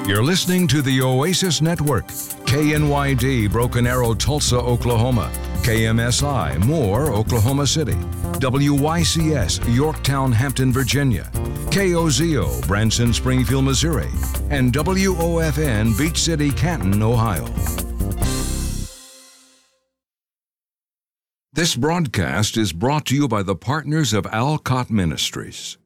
You're listening to the Oasis Network, KNYD, Broken Arrow, Tulsa, Oklahoma, KMSI, Moore, Oklahoma City, WYCS, Yorktown, Hampton, Virginia, KOZO, Branson, Springfield, Missouri, and WOFN, Beach City, Canton, Ohio. This broadcast is brought to you by the partners of Alcott Ministries.